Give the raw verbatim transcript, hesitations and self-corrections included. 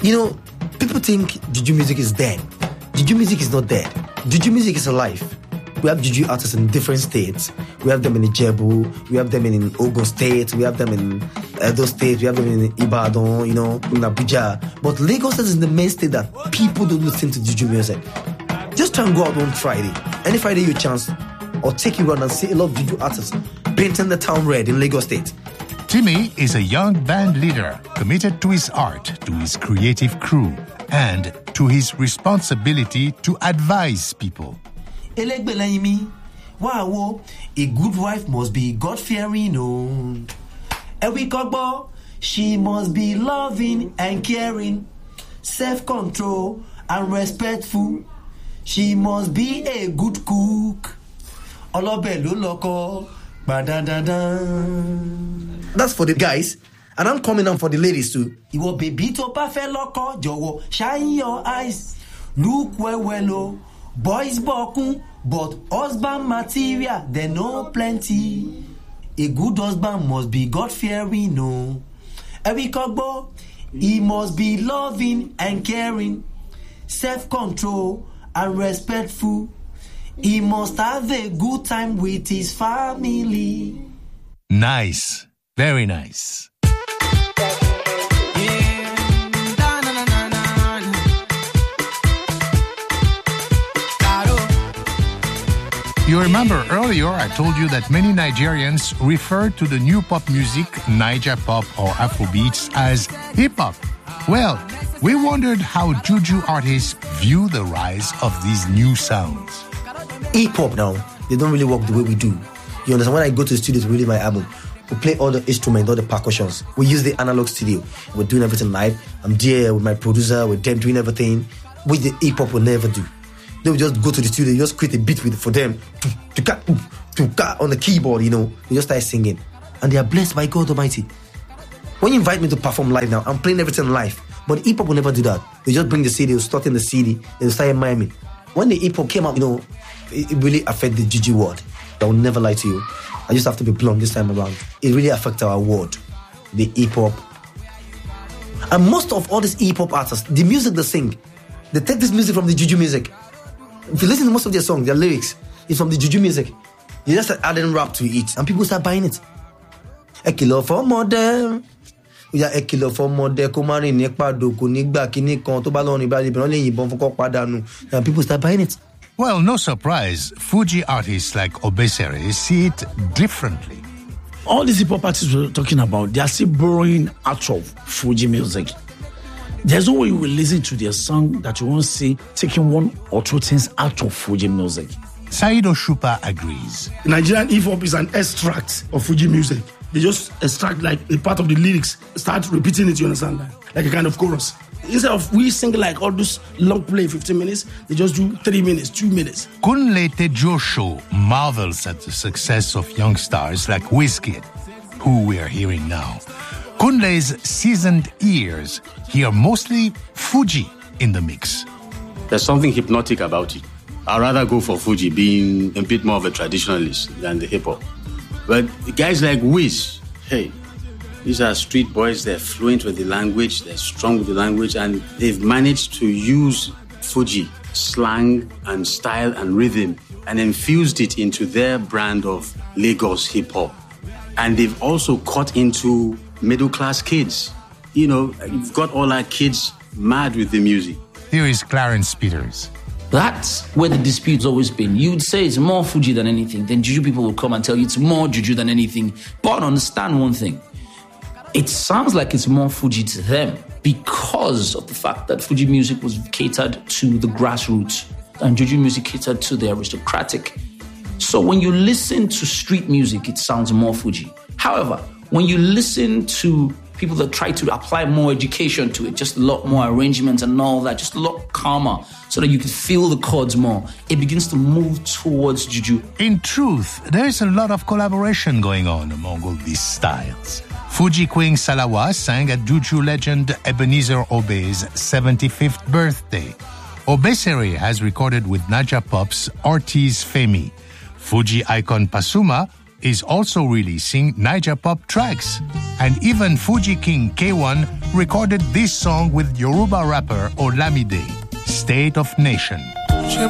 You know, people think Juju music is dead. Juju music is not dead. Juju music is alive. We have Juju artists in different states. We have them in Ijebu, we have them in Ogun State, we have them in Edo State, we have them in Ibadan, you know, in Abuja. But Lagos is the main state that people don't listen to Juju music. Just try and go out on Friday. Any Friday you chance, or take you around and see a lot of Juju artists painting the town red in Lagos State. Timmy is a young band leader committed to his art, to his creative crew, and to his responsibility to advise people. Wow, a good wife must be God-fearing. Oh. Every couple, she must be loving and caring, self-control and respectful. She must be a good cook. That's for the guys, and I'm coming on for the ladies too. You baby to perfect loco, jowo, shine your eyes, look well, well, oh. Boys boku, but husband material, they know plenty. A good husband must be God-fearing, no. Every couple, he must be loving and caring, self-control and respectful. He must have a good time with his family. Nice. Very nice. You remember earlier I told you that many Nigerians refer to the new pop music, Naija pop or Afrobeats, as hip-hop. Well, we wondered how Juju artists view the rise of these new sounds. Hip-hop now, they don't really work the way we do. You understand? When I go to the studio to release my album, we play all the instruments, all the percussions. We use the analog studio. We're doing everything live. I'm there with my producer, with them doing everything, which the hip-hop will never do. They will just go to the studio, just create a beat with for them on the keyboard, you know. They just start singing. And they are blessed by God Almighty. When you invite me to perform live now, I'm playing everything live. But hip-hop will never do that. They just bring the C D, they'll start in the C D, they'll start miming. When the hip-hop came out, you know, it, it really affected the Juju world. I will never lie to you. I just have to be blunt this time around. It really affected our world, the hip-hop. And most of all these hip-hop artists, the music they sing, they take this music from the Juju music. If you listen to most of their songs, their lyrics, it's from the Juju music. They just start adding rap to it, and people start buying it. A kilo for modern. We are a kilo for modern. Kumari nekpa doko nigba kini kon to balon iba libe only yibon fun padanu. And people start buying it. Well, no surprise, Fuji artists like Obesere see it differently. All these hip-hop artists we're talking about, they are still borrowing out of Fuji music. There's no way you will listen to their song that you won't see taking one or two things out of Fuji music. Said Oshupa agrees. Nigerian hip-hop is an extract of Fuji music. They just extract like a part of the lyrics, start repeating it, you understand that? Like a kind of chorus. Instead of we sing like all those long play, fifteen minutes, they just do three minutes, two minutes. Kunle Tejosho marvels at the success of young stars like Wizkid, who we are hearing now. Kunle's seasoned ears hear mostly Fuji in the mix. There's something hypnotic about it. I'd rather go for Fuji, being a bit more of a traditionalist than the hip-hop. But guys like Wiz, hey, these are street boys, they're fluent with the language, they're strong with the language, and they've managed to use Fuji slang and style and rhythm and infused it into their brand of Lagos hip-hop. And they've also caught into middle-class kids. You know, you've got all our kids mad with the music. Here is Clarence Peters. That's where the dispute's always been. You'd say it's more Fuji than anything. Then Juju people will come and tell you it's more Juju than anything. But understand one thing. It sounds like it's more Fuji to them because of the fact that Fuji music was catered to the grassroots and Juju music catered to the aristocratic. So when you listen to street music, it sounds more Fuji. However, when you listen to people that try to apply more education to it, just a lot more arrangements and all that, just a lot calmer, so that you can feel the chords more, it begins to move towards Juju. In truth, there is a lot of collaboration going on among all these styles. Fuji Queen Salawa sang at Juju legend Ebenezer Obey's seventy-fifth birthday. Obesere has recorded with Naija Pop's Ortiz Femi. Fuji icon Pasuma is also releasing Naija Pop tracks. And even Fuji King K one recorded this song with Yoruba rapper Olamide, State of Nation.